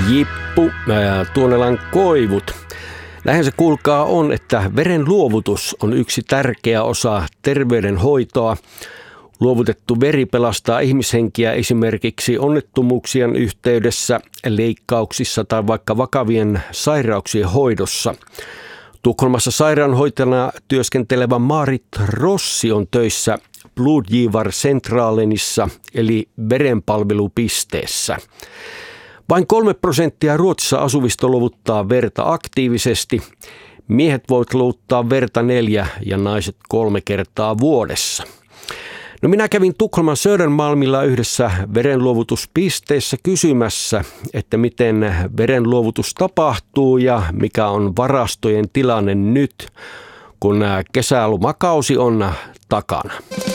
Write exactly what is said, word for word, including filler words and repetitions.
Jippu, Tuonelan koivut. Näinhän se kuulkaa on, että veren luovutus on yksi tärkeä osa terveydenhoitoa. Luovutettu veri pelastaa ihmishenkiä esimerkiksi onnettomuuksien yhteydessä, leikkauksissa tai vaikka vakavien sairauksien hoidossa. Tukholmassa sairaanhoitajana työskentelevä Maarit Rossi on töissä Blodgivarcentralenissa eli verenpalvelupisteessä. Vain kolme prosenttia Ruotsissa asuvista luovuttaa verta aktiivisesti. Miehet voivat luovuttaa verta neljä ja naiset kolme kertaa vuodessa. No minä kävin Tukholman Södermalmilla yhdessä verenluovutuspisteessä kysymässä, että miten verenluovutus tapahtuu ja mikä on varastojen tilanne nyt, kun kesälomakausi on takana.